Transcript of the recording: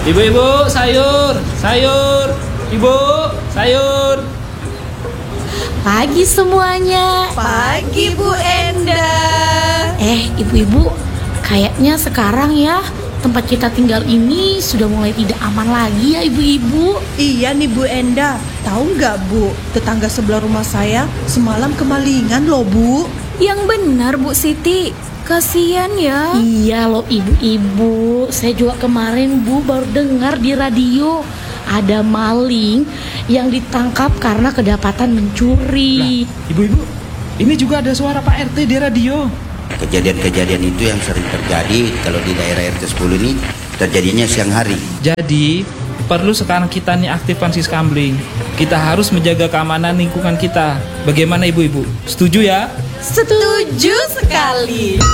Ibu-ibu, sayur, sayur. Ibu, sayur. Pagi semuanya. Pagi Bu Enda. Ibu-ibu, kayaknya sekarang ya tempat kita tinggal ini sudah mulai tidak aman lagi ya ibu-ibu. Iya nih Bu Enda. Tahu nggak Bu, tetangga sebelah rumah saya semalam kemalingan loh Bu. Yang benar Bu Siti, kasihan ya. Iya loh ibu-ibu, saya juga kemarin Bu baru dengar di radio ada maling yang ditangkap karena kedapatan mencuri. Ibu-ibu, ini juga ada suara Pak RT di radio. Kejadian-kejadian itu yang sering terjadi kalau di daerah RT 10 ini terjadinya siang hari. Jadi, perlu sekarang kita nih aktifkan Siskambling. Kita harus menjaga keamanan lingkungan kita. Bagaimana ibu-ibu? Setuju ya? Setuju sekali.